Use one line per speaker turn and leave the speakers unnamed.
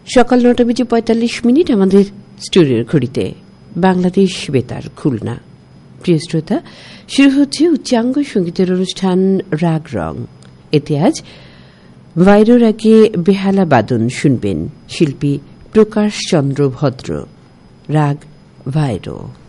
সকাল 9:45 আমাদের স্টুডিওর ঘড়িতে। বাংলাদেশ বেতার খুলনা। প্রিয় শ্রোতা, শুরু হচ্ছে উচ্চাঙ্গ সঙ্গীতের অনুষ্ঠান রাগ রং। এতে আজ ভাইরো রাগে বেহালা বাদন শুনবেন শিল্পী প্রকাশ চন্দ্র ভদ্র। রাগ ভাইরো।